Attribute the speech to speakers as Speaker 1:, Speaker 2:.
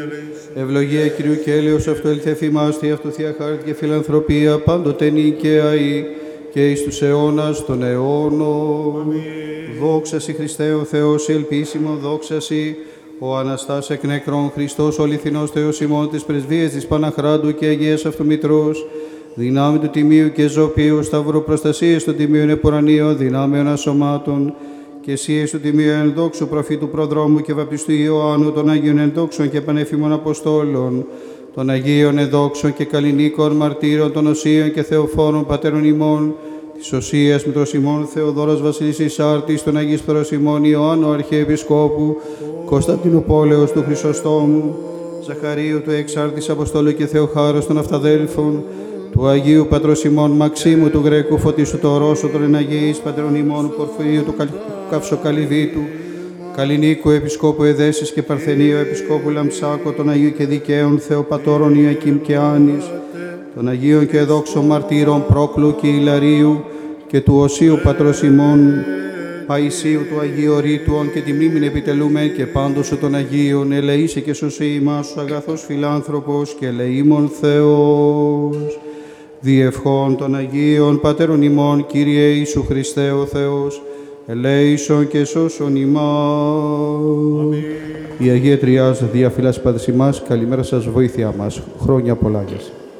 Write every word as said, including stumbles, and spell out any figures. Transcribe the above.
Speaker 1: Ευλογία Κυρίου και έλεος αυτού ελθεφήμας, τι αυτού θεία χάρτη και φιλανθρωπία, πάντοτε νικαία ή και εις τους αιώνας των αιώνων. Δόξα σοι Χριστέ ο Θεός, ελπίσιμο, δόξα σοι ο Αναστάς εκ νεκρών Χριστός, ο αληθινός Θεός ημών, της πρεσβείας της Παναχράντου και Αγίας αυτού Μητρός, δυνάμει του Τιμίου και Ζωπίου, σταυρού προστασίας του Τιμίου Επουρανίου, δυνάμεων ασωμάτων, και εσύ του Τιμίου ενδόξου προφήτου προδρόμου και βαπτιστού Ιωάννου, των Αγίων ενδόξων και πανέφημων Αποστόλων, των Αγίων ενδόξων και καλλινίκων μαρτύρων, των Οσίων και Θεοφόρων πατέρων ημών, της Οσίας Μητρός ημών Θεοδόρας Βασιλής Ισάρτης, των Αγίσπερος ημών Ιωάννου Αρχιεπισκόπου, Κωνσταντινούπολεως του Χρυσοστόμου, Ζαχαρίου του Εξάρτης Αποστόλου και Θεοχάρος των Αυταδέλφων, του Αγίου Πατρός ημών Μαξίμου του Γρεκού Φωτίσου το Ρώσο, των Εναγίης πατέρων ημών Πορφυρίου του Καυσοκαλυβίτου, Καλλινίκου Επισκόπου Εδέσης και Παρθενίου Επισκόπου Λαμψάκο, των Αγίου και Δικαίων Θεοπατώρων Ιακήμ και Άνης, των Αγίων και Εδόξων Μαρτύρων Πρόκλου και Ιλαρίου και του Οσίου Πατρός ημών Παϊσίου του Αγίου Ρήτουον, και τη μνήμην επιτελούμε και πάντως των Αγίων, ελεήσε και σωσή ημάς ο αγαθός φιλάνθρωπος και ελεήμων Θεός. Διευχών των Αγίων Πατέρων ημών, Κύριε Ιησού Χριστέ ο Θεός, ελέησον και σώσον ημάς. Η Αγία Τριάς διαφυλάσσει Πατρί ημάς, καλημέρα σας, βοήθειά μας. Χρόνια πολλά για σας.